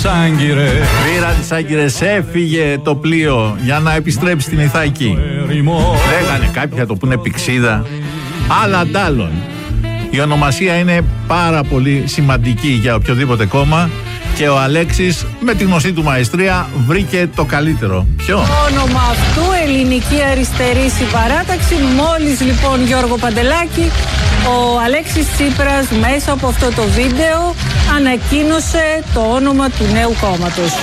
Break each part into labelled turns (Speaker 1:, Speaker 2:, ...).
Speaker 1: τις Άγκυρες, έφυγε το πλοίο για να επιστρέψει στην Ιθάκη. Λέγανε κάποιοι θα το πούνε Πηξίδα. Αλλά αντάλλον, η ονομασία είναι πάρα πολύ σημαντική για οποιοδήποτε κόμμα και ο Αλέξης με τη γνωστή του μαεστρία βρήκε το καλύτερο. Ποιο?
Speaker 2: Το όνομα αυτού, Ελληνική Αριστερή Συμπαράταξη. Μόλις λοιπόν, Γιώργο Παντελάκη, ο Αλέξης Τσίπρας μέσα από αυτό το βίντεο ανακοίνωσε το όνομα του νέου κόμματος.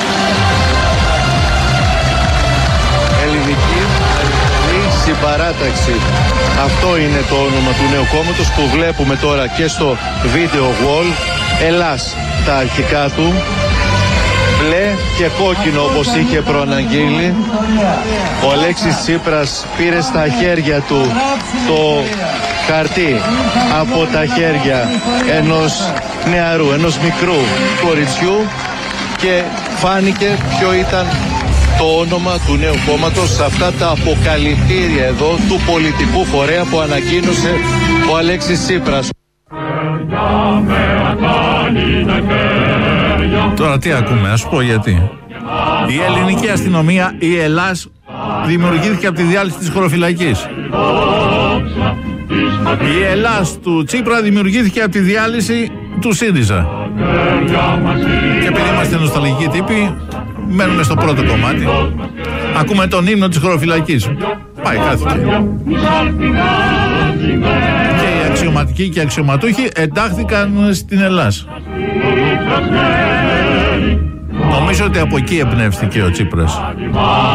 Speaker 3: Ελληνική Αριστερή Συμπαράταξη. Αυτό είναι το όνομα του νέου κόμματος που βλέπουμε τώρα και στο video wall. Ελλάς τα αρχικά του, μπλε και κόκκινο όπως είχε προαναγγείλει. Ο Αλέξης Τσίπρας πήρε στα χέρια του το χαρτί από τα χέρια ενός νεαρού, ενός μικρού κοριτσιού και φάνηκε ποιο ήταν το όνομα του νέου κόμματος σε αυτά τα αποκαλυπτήρια εδώ του πολιτικού φορέα που ανακοίνωσε ο Αλέξης Τσίπρας.
Speaker 1: Τώρα τι ακούμε, ας πω γιατί. Η ελληνική αστυνομία, η Ελλάς, δημιουργήθηκε από τη διάλυση της χωροφυλακής. Η Ελλάς του Τσίπρα δημιουργήθηκε από τη διάλυση του ΣΥΡΙΖΑ. Και επειδή είμαστε νοσταλγικοί τύποι, μένουμε στο πρώτο κομμάτι. Ακούμε τον ύμνο της χωροφυλακής. Πάει, κάθηκε. Και οι αξιωματικοί και οι αξιωματούχοι εντάχθηκαν στην Ελλάς. Νομίζω ότι από εκεί εμπνεύστηκε ο Τσίπρας.